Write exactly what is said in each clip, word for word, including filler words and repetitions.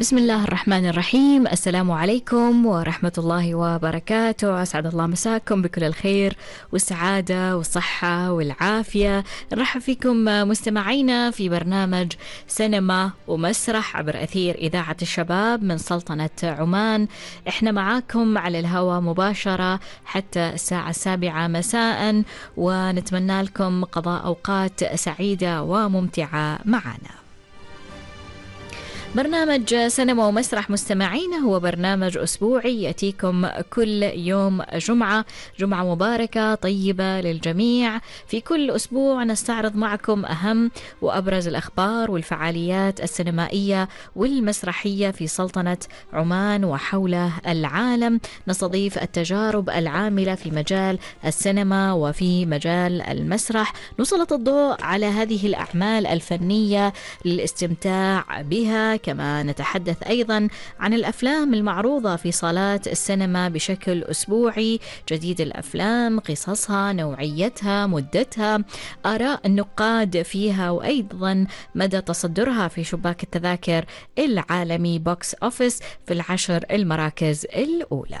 بسم الله الرحمن الرحيم. السلام عليكم ورحمة الله وبركاته. أسعد الله مساكم بكل الخير والسعادة والصحة والعافية. نرحب فيكم مستمعينا في برنامج سينما ومسرح عبر أثير إذاعة الشباب من سلطنة عمان. احنا معاكم على الهواء مباشرة حتى الساعة السابعة مساء، ونتمنى لكم قضاء أوقات سعيدة وممتعة معنا. برنامج سينما ومسرح مستمعين هو برنامج أسبوعي يأتيكم كل يوم جمعة، جمعة مباركة طيبة للجميع. في كل أسبوع نستعرض معكم أهم وأبرز الأخبار والفعاليات السينمائية والمسرحية في سلطنة عمان وحول العالم. نستضيف التجارب العاملة في مجال السينما وفي مجال المسرح، نسلط الضوء على هذه الأعمال الفنية للاستمتاع بها. كما نتحدث أيضا عن الأفلام المعروضة في صالات السينما بشكل أسبوعي، جديد الأفلام، قصصها، نوعيتها، مدتها، آراء النقاد فيها، وأيضا مدى تصدرها في شباك التذاكر العالمي بوكس أوفيس في العشر المراكز الأولى.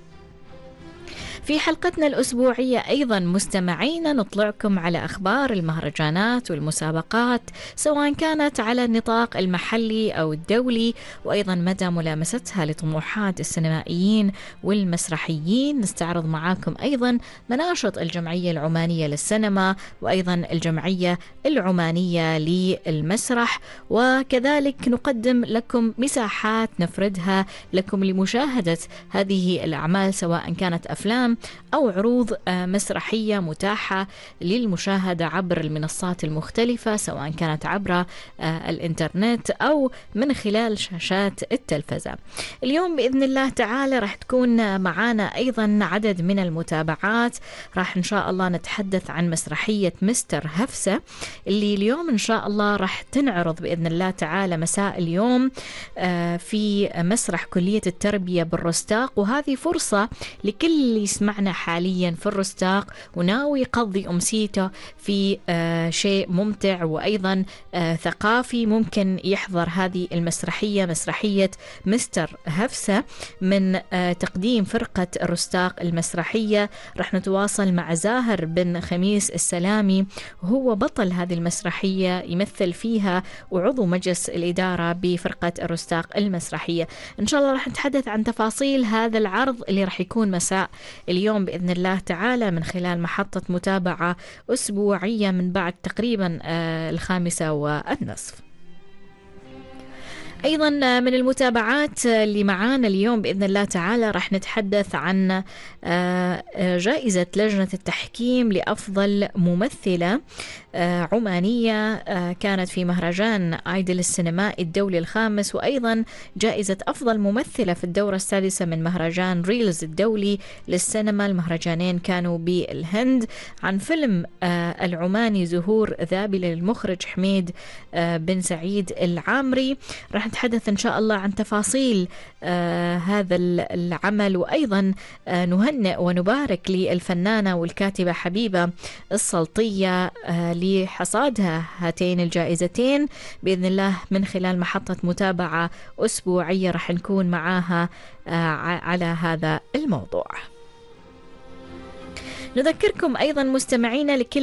في حلقتنا الأسبوعية أيضا مستمعينا نطلعكم على أخبار المهرجانات والمسابقات، سواء كانت على النطاق المحلي أو الدولي، وأيضا مدى ملامستها لطموحات السينمائيين والمسرحيين. نستعرض معاكم أيضا مناشط الجمعية العمانية للسينما وأيضا الجمعية العمانية للمسرح، وكذلك نقدم لكم مساحات نفردها لكم لمشاهدة هذه الأعمال، سواء كانت أفلام أو عروض مسرحية متاحة للمشاهدة عبر المنصات المختلفة، سواء كانت عبر الإنترنت أو من خلال شاشات التلفزة. اليوم بإذن الله تعالى راح تكون معانا أيضا عدد من المتابعات. راح إن شاء الله نتحدث عن مسرحية مستر هفسة اللي اليوم إن شاء الله راح تنعرض بإذن الله تعالى مساء اليوم في مسرح كلية التربية بالرستاق، وهذه فرصة لكل اللي يسمعنا حاليا في الرستاق وناوي يقضي أمسيته في آه شيء ممتع وأيضا آه ثقافي، ممكن يحضر هذه المسرحية، مسرحية مستر هفسة من آه تقديم فرقة الرستاق المسرحية. رح نتواصل مع زاهر بن خميس السلامي، وهو بطل هذه المسرحية، يمثل فيها وعضو مجلس الإدارة بفرقة الرستاق المسرحية. إن شاء الله رح نتحدث عن تفاصيل هذا العرض اللي رح يكون مساء اليوم بإذن الله تعالى من خلال محطة متابعة أسبوعية من بعد تقريبا الخامسة والنصف. أيضا من المتابعات اللي معانا اليوم بإذن الله تعالى رح نتحدث عن جائزة لجنة التحكيم لأفضل ممثلة عمانية كانت في مهرجان آيدل السينمائي الدولي الخامس، وأيضا جائزة أفضل ممثلة في الدورة السادسة من مهرجان ريلز الدولي للسينما. المهرجانين كانوا بالهند، عن فيلم العماني زهور ذابلة للمخرج حميد بن سعيد العامري. رح نتحدث إن شاء الله عن تفاصيل آه هذا العمل، وأيضا آه نهنئ ونبارك للفنانة والكاتبة حبيبة السلطية آه لحصادها هاتين الجائزتين بإذن الله من خلال محطة متابعة أسبوعية رح نكون معاها آه على هذا الموضوع. نذكركم أيضا مستمعينا لكل